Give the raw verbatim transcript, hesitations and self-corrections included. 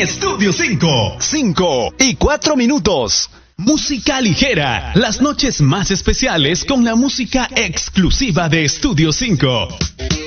Estudio cinco. cinco y cuatro minutos. Música ligera, las noches más especiales con la música exclusiva de Estudio cinco.